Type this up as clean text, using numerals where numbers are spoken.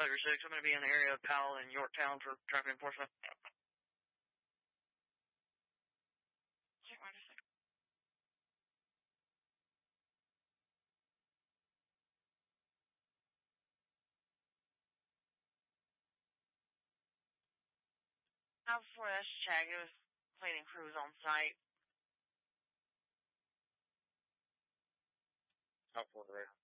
Tiger 6. I'm going to be in the area of Powell and Yorktown for traffic enforcement. Now before that's check, it was cleaning crews on site. How far there?